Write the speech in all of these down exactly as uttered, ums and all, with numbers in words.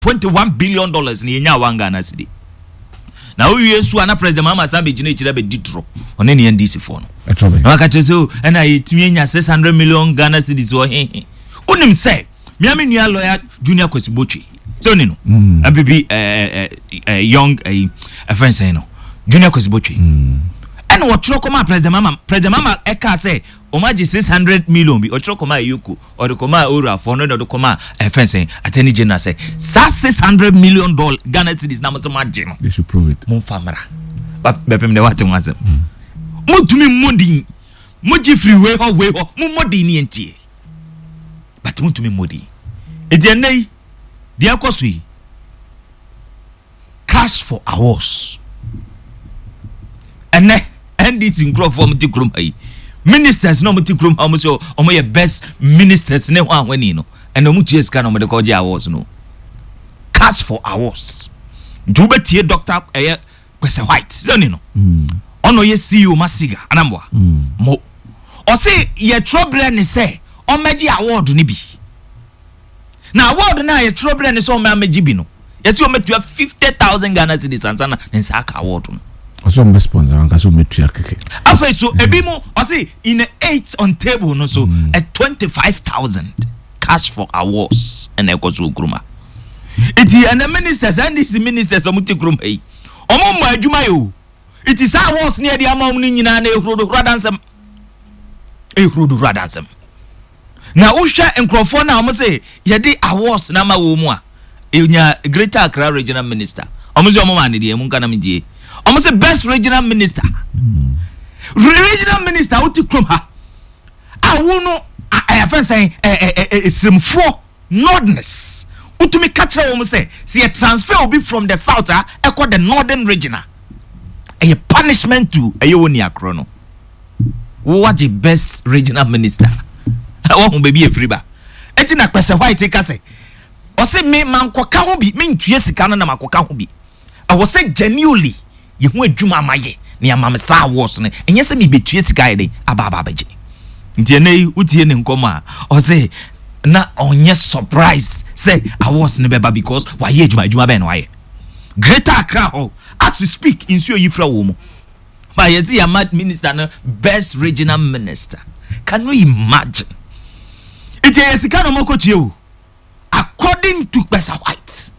twenty-one billion dollars ni nya wanga na cedi na o yesu ana president mama sabe gina chira be ditro one ne N D C for no etrobe na ka cheso na yetumi nya six hundred million Ghana cedis wo he unim say miami nua lawyer Junior Kwesibotwe so ni no abibi eh eh young eh friend say no Junior Kwesibotwe and what tro koma president mama president mama e ka say o ma ji six hundred million bi o tro koma yuko or the koma ora four hundred or the koma e friend say attorney general say six hundred million dollar Ghana cedis na mo so ma je no they should prove it mo famara ba bepem de wat mo asem mo tumi modi mo ji free way ho way ho mo modi ni entie but mo tumi modi e de nei de akosui cash for hours ene N D C grow for mti krum ai ministers no mti krum am so omo ye best ministers ne ho anwani no ene mu tie ska no mo de ko je awards no cash for hours do betie doctor eh Kwese White zoni no ono ye C E O Masiga anamwa mo o se ye trouble ni say o meji award ni bi na award na ye trouble ni so o meji bi no ye si o metu fifty thousand Ghana cedis ansana nsaka award no also my sponsor anka so metu akeke afa so ebi mo o se in eight on table no so mm. at twenty-five thousand cash for awards and ekoso gruma iti and the ministers and these ministers o muti gruma yi omo mo adwuma yo it is awards near the amount ni nyina na ehrodo radansem ehrodo radansem na uhwa enkrofo na omo say ye di awards na ma wo mu a enya Greater Accra regional minister omo say omo ma ne die mu nka na me die omo say best regional minister mm. regional minister uti krom ha awu no I have say eh simfo nordness utumi catch omo say see a transfer will be from the south ah e the northern regional a punishment to a woni akro no what the best regional minister wo hu baby efriba eti na Kwese White ka say o say me mankoka ho bi me ntue sika no na makoka ho bi I was say genuinely ye hu adwuma amaye na amam sa awards ne enye say me betue sika ye de aba aba baje ntie nei utie ne nkomo a o say na onye surprise say awards ne beba because why ye adwuma adwuma be no waye Greater Accra ho as we speak in so yifra wo mu ba ye see your minister no best regional minister can you imagine it is sika no mokotue o according to Kwese White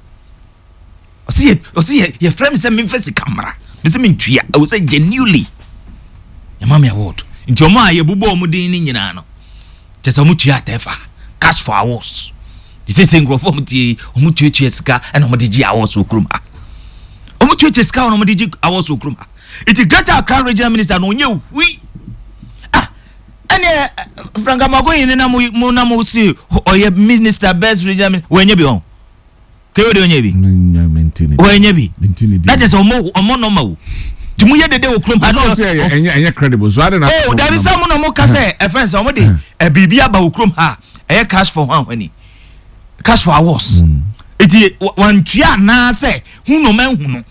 o see o see your friend say me face camera me say me ntwia I will say genuinely your mama award nti omo aye bubo omo din ni nyina no tesa mu tua tefa cash for awards the same grow for muti omo tuatua sika and omo digi awards okrum ha omo tuatua sika omo digi awards okrum ha it is Greater Accra regional minister no nye wi ah ene Franka Magoyin na mu na mu si oye minister best regional wenye bi on ke we de onye bi wenye bi that is omo omo no ma wo timu ye dede okrum ha so say enye enye credible so I don't know oh there is some no mo ka say e friends omo de e bibia ba okrum ha e cash for one when cash for awards eti wan tua na say hu no man hu no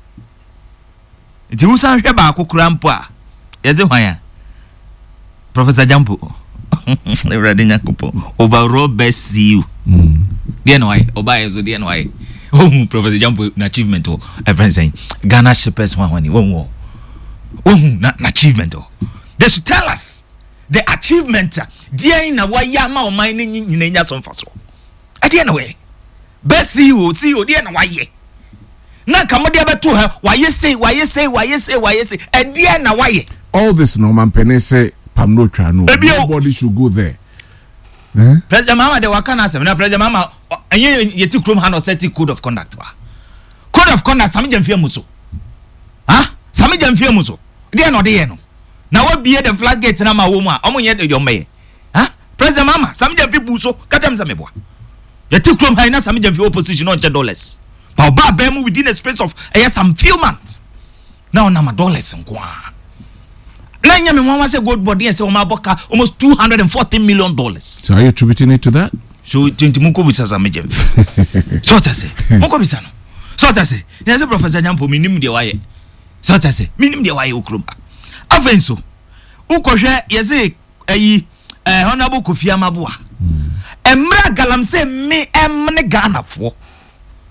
eti usan hwe ba akokura mpo a yeze hwan ya Professor Jampo Everything Yakupo overall best C E O dia no ai oba yezo dia no ai oh Professor Jampo na achievement o everyone saying Ghana shepherds one one oh oh na achievement o they should tell us the achievement dia ina wa ya ma o man ni nyina nya so mfaso e dia no we best C E O C E O dia na wa ye na kamo dia beto ha wa ye say wa ye say wa ye say wa ye say e dia na wa ye all this no man penny say pam no twa no nobody should go there eh President Mama de wakana asem na President Mama enye yeti krom ha no set code of conduct ba code of conduct sami jamfie muso ha sami jamfie muso de no de ye no na wa bie the flag gate na ma wo mu a omo ye de yombe ha President Mama sami jamfie buso katam sami boa yeti krom ha na sami jamfie opposition on dollars ba ba ba mu within a space of eh, some few months now na ma dollars nkwa na nya me wan say gold body and say o ma boka almost two hundred forty million dollars so are you attributing it to that so twenty munko bisa sa mejem so ta say munko bisa no so ta say ya say Professor Jampo minim de waye so ta say minim de waye okrom avenso ukohwe ya say ayi eh honorable Kofi Amaboa emra galam say me emne Ghana fo